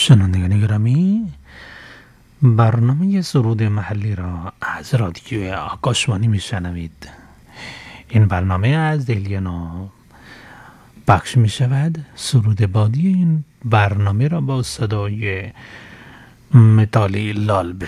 شنوندگان گرامی، برنامه سرود محلی را از رادیو آکاشوانی میشنوید. این برنامه از دهلی نو پخش می شود. سرود بادی این برنامه را با صدای متالی لال